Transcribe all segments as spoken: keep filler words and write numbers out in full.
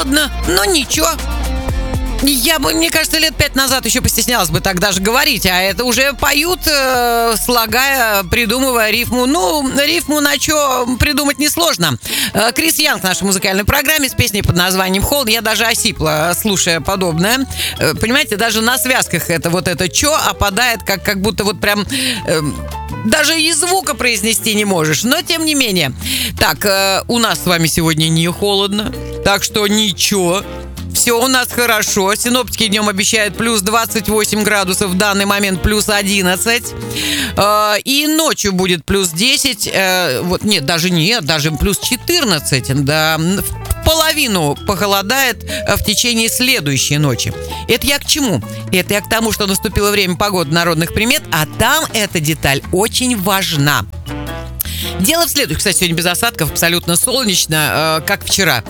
но ничего. Я бы, мне кажется, лет пять назад еще постеснялась бы так даже говорить, а это уже поют, э, слагая, придумывая рифму. Ну, рифму на что придумать несложно. Э, Крис Янг в нашей музыкальной программе с песней под названием «Холод». Я даже осипла, слушая подобное. Э, понимаете, даже на связках это вот это «чё» опадает, как, как будто вот прям... Э, даже и звука произнести не можешь, но тем не менее. Так, э, у нас с вами сегодня не холодно, так что ничего. Все у нас хорошо. Синоптики днем обещают плюс двадцать восемь градусов, в данный момент плюс одиннадцать. Э, и ночью будет плюс десять. Э, вот, нет, даже нет, даже плюс четырнадцать. Да, в половину похолодает в течение следующей ночи. Это я к чему? Это я к тому, что наступило время погоды народных примет, а там эта деталь очень важна. Дело в следующем, кстати, сегодня без осадков, абсолютно солнечно, э, как вчера.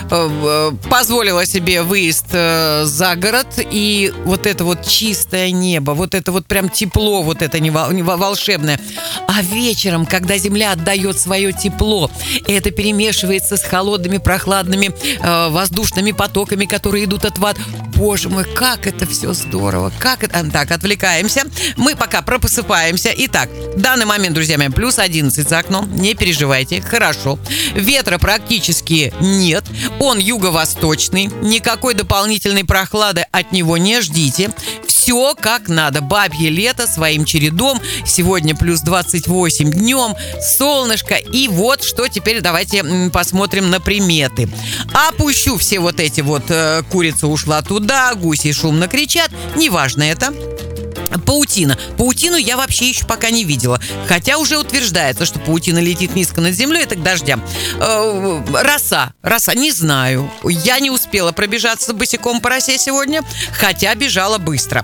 Э, э, позволила себе выезд э, за город, и вот это вот чистое небо, вот это вот прям тепло, вот это не, вол, не волшебное. А вечером, когда земля отдает свое тепло, это перемешивается с холодными, прохладными э, воздушными потоками, которые идут от вод. Боже мой, как это все здорово, как это... Так, отвлекаемся. Мы пока пропосыпаемся. Итак, в данный момент, друзья мои, плюс одиннадцать за окном. Не переживайте, хорошо. Ветра практически нет. Он юго-восточный. Никакой дополнительной прохлады от него не ждите. Все как надо. Бабье лето своим чередом. Сегодня плюс двадцать восемь днем. Солнышко. И вот что теперь давайте посмотрим на приметы. Опущу все вот эти вот э, курица ушла туда, гуси шумно кричат. Неважно это. Паутина. Паутину я вообще еще пока не видела. Хотя уже утверждается, что паутина летит низко над землей, это к дождям. Э, роса. Роса. Не знаю. Я не успела пробежаться босиком по росе сегодня, хотя бежала быстро.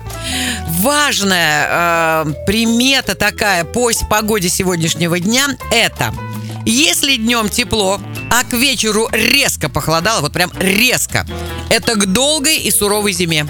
Важная э, примета такая по погоде сегодняшнего дня – это если днем тепло, а к вечеру резко похолодало, вот прям резко, это к долгой и суровой зиме.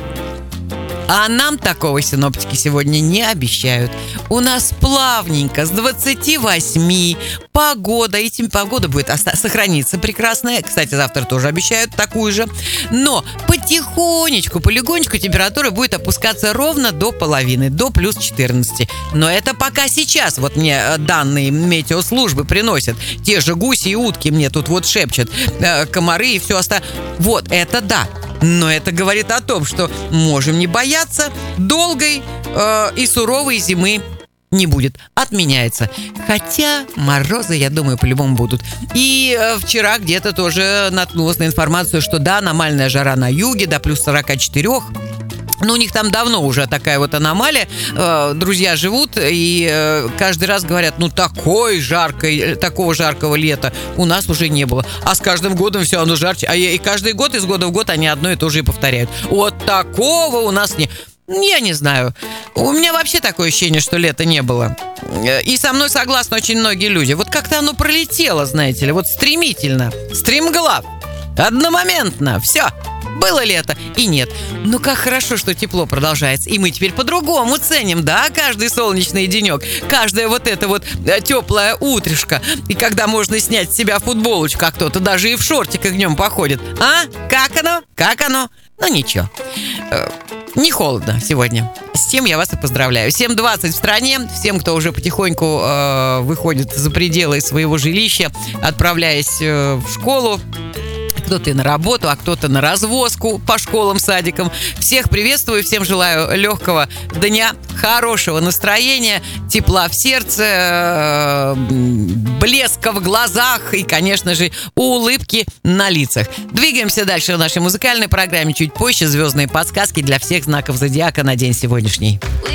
А нам такого синоптики сегодня не обещают. У нас плавненько, с двадцати восьми погода, и тем погода будет оста- сохраниться прекрасная. Кстати, завтра тоже обещают такую же. Но потихонечку, полегонечку температура будет опускаться ровно до половины, до плюс четырнадцати. Но это пока сейчас. Вот мне данные метеослужбы приносят. Те же гуси и утки мне тут вот шепчут. Э, комары и все остальное. Вот, это да. Но это говорит о том, что можем не бояться, долгой э, и суровой зимы не будет. Отменяется. Хотя морозы, я думаю, по-любому будут. И э, вчера где-то тоже наткнулась на информацию, что да, аномальная жара на юге, до плюс сорок четыре. Ну, у них там давно уже такая вот аномалия. Э, друзья живут и э, каждый раз говорят, ну, такой жаркой, такого жаркого лета у нас уже не было. А с каждым годом все оно жарче. А и каждый год, из года в год они одно и то же и повторяют. Вот такого у нас не... Я не знаю. У меня вообще такое ощущение, что лета не было. И со мной согласны очень многие люди. Вот как-то оно пролетело, знаете ли, вот стремительно. Стремглав. Одномоментно. Все. Было лето и нет. Ну как хорошо, что тепло продолжается. И мы теперь по-другому ценим, да, каждый солнечный денек. Каждое вот это вот теплое утрышко. И когда можно снять с себя футболочку, а кто-то даже и в шортиках днем походит. А? Как оно? Как оно? Ну ничего. Не холодно сегодня. С тем я вас и поздравляю. семь двадцать в стране. Всем, кто уже потихоньку э, выходит за пределы своего жилища, отправляясь э, в школу, кто-то и на работу, а кто-то на развозку по школам, садикам. Всех приветствую, всем желаю легкого дня, хорошего настроения, тепла в сердце, блеска в глазах и, конечно же, улыбки на лицах. Двигаемся дальше в нашей музыкальной программе. Чуть позже звездные подсказки для всех знаков зодиака на день сегодняшний.